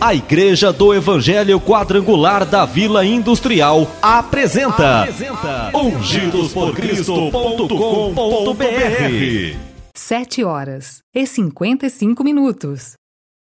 A Igreja do Evangelho Quadrangular da Vila Industrial apresenta ungidosporcristo.com.br. 7h55.